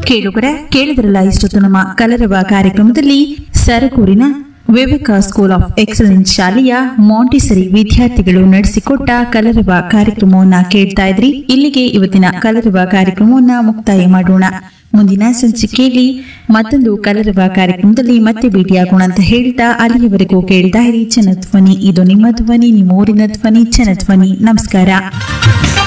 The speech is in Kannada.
ಕೇಳುಗರೆ ಕೇಳಿದ್ರಲ್ಲ ಇಷ್ಟೊತ್ತು ನಮ್ಮ ಕಲರವ ಕಾರ್ಯಕ್ರಮದಲ್ಲಿ ಸರಗೂರಿನ ವಿವೇಕ ಸ್ಕೂಲ್ ಆಫ್ ಎಕ್ಸಲೆನ್ಸ್ ಶಾಲೆಯ ಮಾಂಟಿಸರಿ ವಿದ್ಯಾರ್ಥಿಗಳು ನಡೆಸಿಕೊಟ್ಟ ಕಲರವ ಕಾರ್ಯಕ್ರಮವನ್ನ ಕೇಳ್ತಾ ಇದ್ರಿ. ಇಲ್ಲಿಗೆ ಇವತ್ತಿನ ಕಲರವ ಕಾರ್ಯಕ್ರಮವನ್ನ ಮುಕ್ತಾಯ ಮಾಡೋಣ. ಮುಂದಿನ ಸಂಚಿಕೆಯಲ್ಲಿ ಮತ್ತೊಂದು ಕಲರವ ಕಾರ್ಯಕ್ರಮದಲ್ಲಿ ಮತ್ತೆ ಭೇಟಿಯಾಗೋಣ ಅಂತ ಹೇಳ್ತಾ ಅಲ್ಲಿಯವರೆಗೂ ಕೇಳ್ತಾ ಇರಿ ಜನಧ್ವನಿ. ಇದು ನಿಮ್ಮ ಧ್ವನಿ, ನಿಮ್ಮ ಊರಿನ ಧ್ವನಿ ಜನಧ್ವನಿ. ನಮಸ್ಕಾರ.